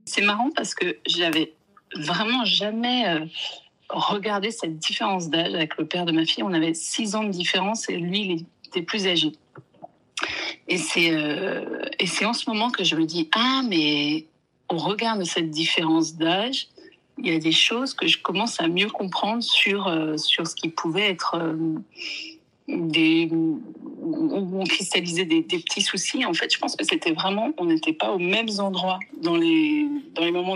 C'est marrant parce que j'avais vraiment jamais regardé cette différence d'âge avec le père de ma fille. On avait 6 ans de différence et lui, il était plus âgé. Et c'est en ce moment que je me dis, ah, mais au regard de cette différence d'âge, il y a des choses que je commence à mieux comprendre sur ce qui pouvait être où on cristallisait des petits soucis. En fait, je pense que c'était vraiment, on n'était pas aux mêmes endroits dans les moments